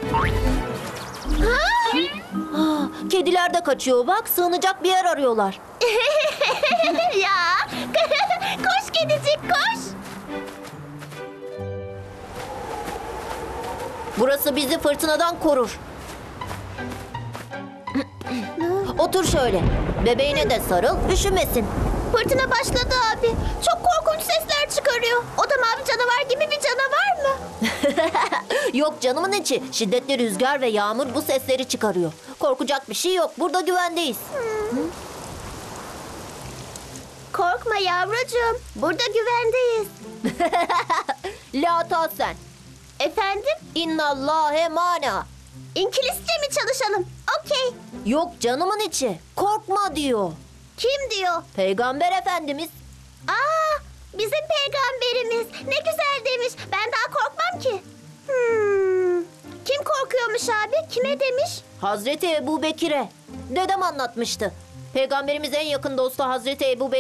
Kediler de kaçıyor bak, sığınacak bir yer arıyorlar. Ya, koş kedicik koş. Burası bizi fırtınadan korur. Otur şöyle. Bebeğine de sarıl, üşümesin. Fırtına başladı abi. Çok korkunç sesler çıkarıyor. O da mavi canavar gibi bir canavar mı? Yok canımın içi. Şiddetli rüzgar ve yağmur bu sesleri çıkarıyor. Korkacak bir şey yok. Burada güvendeyiz. Korkma yavrucuğum. Burada güvendeyiz. La tahsen. Efendim? İnnallâhe mana. İngilizce mi çalışalım? Okey. Yok canımın içi. Korkma diyor. Kim diyor? Peygamber Efendimiz. Aa, bizim peygamberimiz. Ne güzel demiş. Ben daha korkmam ki. Kim korkuyormuş abi? Kime demiş? Hazreti Ebu Bekir'e. Dedem anlatmıştı. Peygamberimiz en yakın dostu Hazreti Ebu